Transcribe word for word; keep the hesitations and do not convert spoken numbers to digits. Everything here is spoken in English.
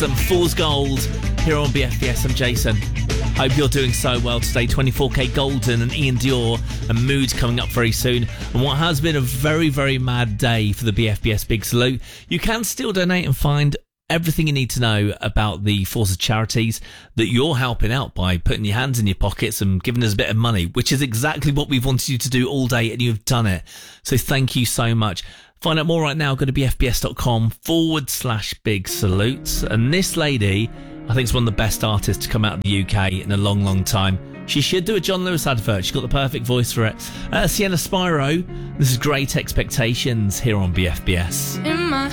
some Fool's Gold here on B F B S. I'm Jason. Hope you're doing so well today. twenty-four K Golden and Ian Dior and Mood coming up very soon. And what has been a very, very mad day for the B F B S Big Salute. You can still donate and find everything you need to know about the Forces charities that you're helping out by putting your hands in your pockets and giving us a bit of money, which is exactly what we've wanted you to do all day, and you've done it. So thank you so much. Find out more right now. Go to bfbs.com forward slash big salutes. And this lady, I think, is one of the best artists to come out of the U K in a long, long time. She should do a John Lewis advert. She's got the perfect voice for it. Uh, Sienna Spyro, this is Great Expectations here on B F B S. In my